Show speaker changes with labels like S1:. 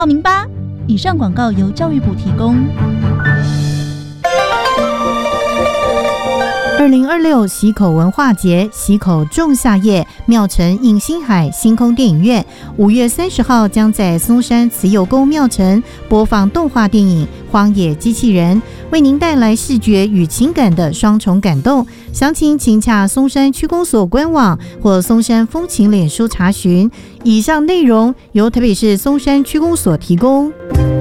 S1: 报名吧！以上广告由教育部提供。
S2: 2026溪口文化节，溪口仲夏夜，庙城映星海星空电影院5月30号将在松山慈幼宫庙城播放动画电影《荒野机器人》，为您带来视觉与情感的双重感动。详情请洽松山区公所官网或松山风情脸书查询。以上内容由台北市松山区公所提供。